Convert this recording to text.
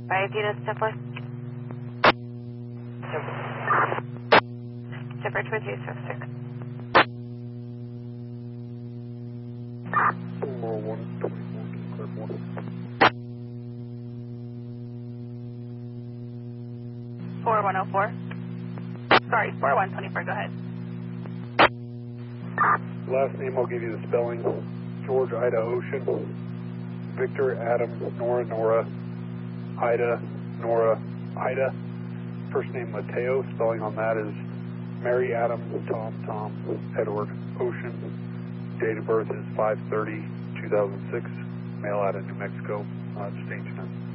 5 units, 10-4. Separate with you, 6. 4104. Sorry, 4124, go ahead. Last name, I'll give you the spelling. George, Ida, Ocean. Victor, Adam, Nora, Nora. Ida, Nora, Ida. First name, Mateo. Spelling on that is Mary, Adam, Tom, Tom, Edward, Ocean. Date of birth is 5/30/2006. Mail out of New Mexico. Distinction.